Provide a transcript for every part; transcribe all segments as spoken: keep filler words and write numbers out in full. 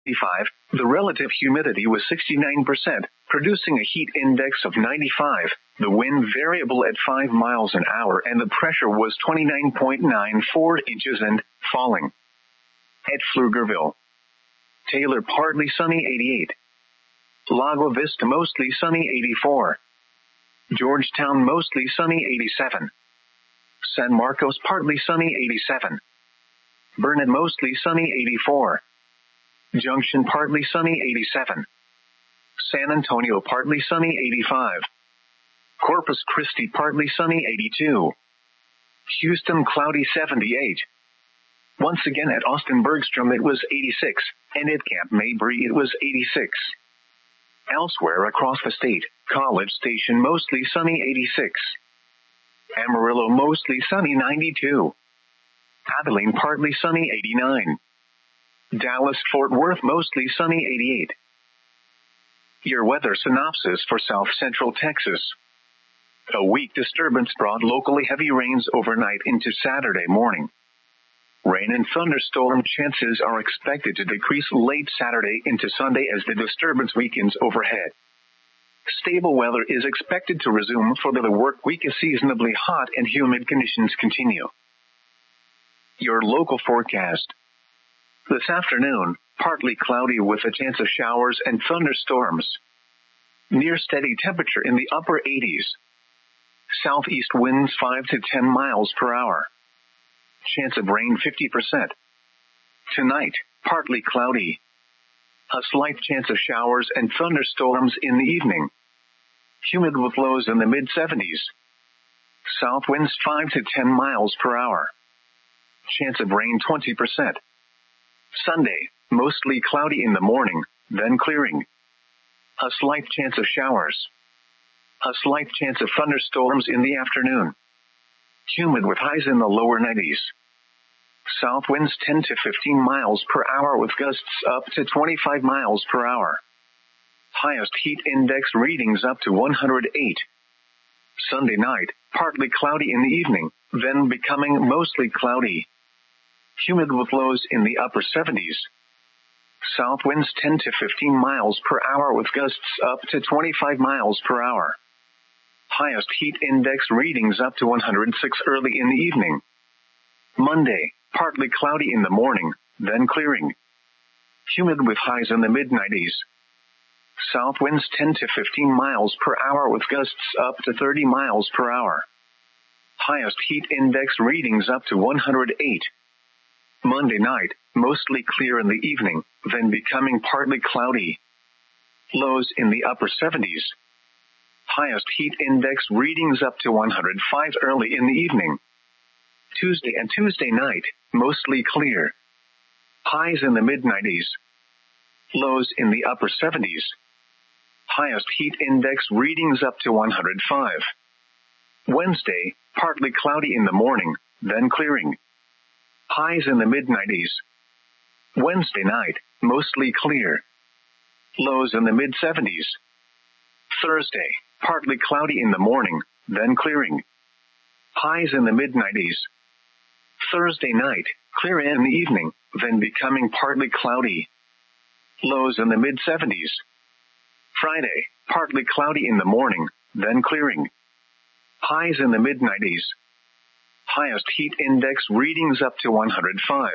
ninety-five, the relative humidity was sixty-nine percent, producing a heat index of ninety-five, the wind variable at five miles an hour, and the pressure was twenty-nine point nine four inches and falling. At Pflugerville, Taylor partly sunny eighty-eight. Lago Vista mostly sunny eighty-four. Georgetown mostly sunny eighty-seven. San Marcos partly sunny eighty-seven. Burnet mostly sunny eighty-four. Junction partly sunny eighty-seven. San Antonio partly sunny eighty-five. Corpus Christi partly sunny eighty-two. Houston cloudy seventy-eight. Once again at Austin Bergstrom it was eighty-six, and at Camp Mabry it was eighty-six. Elsewhere across the state, College Station mostly sunny eighty-six. Amarillo mostly sunny ninety-two. Abilene partly sunny eighty-nine. Dallas-Fort Worth mostly sunny eighty-eight. Your weather synopsis for South Central Texas. A weak disturbance brought locally heavy rains overnight into Saturday morning. Rain and thunderstorm chances are expected to decrease late Saturday into Sunday as the disturbance weakens overhead. Stable weather is expected to resume for the work week as seasonably hot and humid conditions continue. Your local forecast. This afternoon, partly cloudy with a chance of showers and thunderstorms. Near steady temperature in the upper eighties. Southeast winds five to ten miles per hour. Chance of rain fifty percent. Tonight, partly cloudy. A slight chance of showers and thunderstorms in the evening. Humid with lows in the mid seventies. South winds five to ten miles per hour. Chance of rain twenty percent. Sunday, mostly cloudy in the morning, then clearing. A slight chance of showers. A slight chance of thunderstorms in the afternoon. Humid with highs in the lower nineties. South winds ten to fifteen miles per hour with gusts up to twenty-five miles per hour. Highest heat index readings up to one hundred eight. Sunday night, partly cloudy in the evening, then becoming mostly cloudy. Humid with lows in the upper seventies. South winds ten to fifteen miles per hour with gusts up to twenty-five miles per hour. Highest heat index readings up to one hundred six early in the evening. Monday, partly cloudy in the morning, then clearing. Humid with highs in the mid nineties. South winds ten to fifteen miles per hour with gusts up to thirty miles per hour. Highest heat index readings up to one hundred eight. Monday night, mostly clear in the evening, then becoming partly cloudy. Lows in the upper seventies. Highest heat index readings up to one hundred five early in the evening. Tuesday and Tuesday night, mostly clear. Highs in the mid nineties. Lows in the upper seventies. Highest heat index readings up to one hundred five. Wednesday, partly cloudy in the morning, then clearing. Highs in the mid nineties. Wednesday night, mostly clear. Lows in the mid seventies. Thursday, partly cloudy in the morning, then clearing. Highs in the mid nineties. Thursday night, clear in the evening, then becoming partly cloudy. Lows in the mid seventies. Friday, partly cloudy in the morning, then clearing. Highs in the mid nineties. Highest heat index readings up to one hundred five.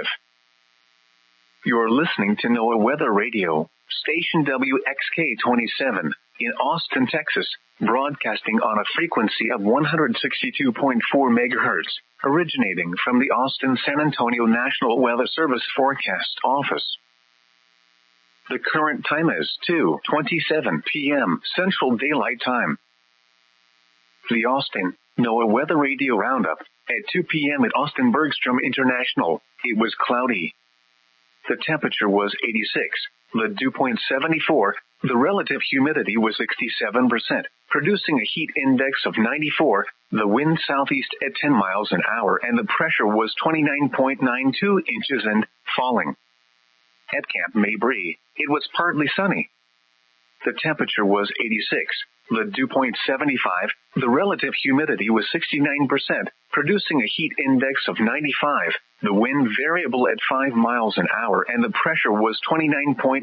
You're listening to NOAA Weather Radio, station W X K twenty-seven, in Austin, Texas, broadcasting on a frequency of one hundred sixty-two point four megahertz, originating from the Austin-San Antonio National Weather Service Forecast Office. The current time is two twenty-seven p.m. Central Daylight Time. The Austin NOAA Weather Radio Roundup. At two p.m. at Austin Bergstrom International, it was cloudy. The temperature was eighty-six, the dew point seventy-four, the relative humidity was sixty-seven percent, producing a heat index of ninety-four, the wind southeast at ten miles an hour, and the pressure was twenty-nine point nine two inches and falling. At Camp Mabry, it was partly sunny. The temperature was eighty-six, the dew point seventy-five, the relative humidity was sixty-nine percent, producing a heat index of ninety-five, the wind variable at five miles an hour, and the pressure was twenty-nine point